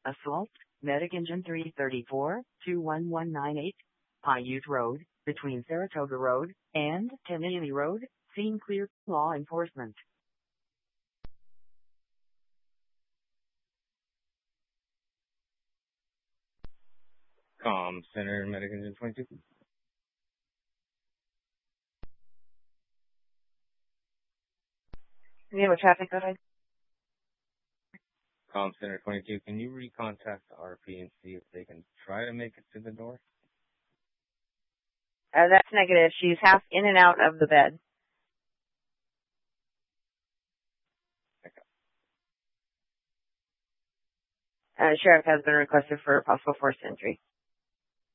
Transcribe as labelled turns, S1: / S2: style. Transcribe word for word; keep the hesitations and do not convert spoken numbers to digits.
S1: Assault, Medic Engine three thirty-four, two one one nine eight, Paiute Road, between Saratoga Road and Tenali Road, scene clear, law enforcement.
S2: Com Center, Medic Engine twenty-two.
S3: You have a traffic code?
S2: Com Center twenty-two, can you recontact the R P and see if they can try to make it to the door?
S3: Uh, that's negative. She's half in and out of the bed.
S2: Okay.
S3: Uh, sheriff has been requested for possible forced entry.